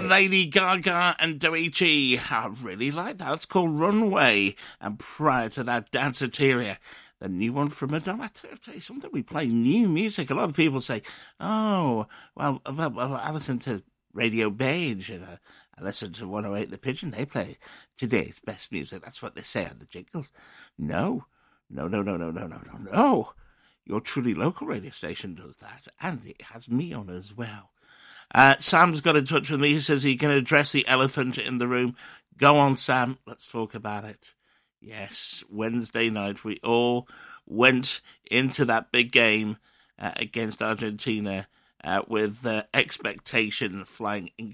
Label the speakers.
Speaker 1: Lady Gaga and Doichi. I really like that. It's called Runway. And prior to that, Danceteria, the new one from Madonna. I'll tell you something, we play new music. A lot of people say, oh, well I listen to Radio Beige and I listen to 108 The Pigeon. They play today's best music. That's what they say on the jingles. No. Your truly local radio station does that, and it has me on as well. Sam's got in touch with me. He says he can address the elephant in the room. Go on, Sam. Let's talk about it. Yes, Wednesday night we all went into that big game against Argentina with expectation flying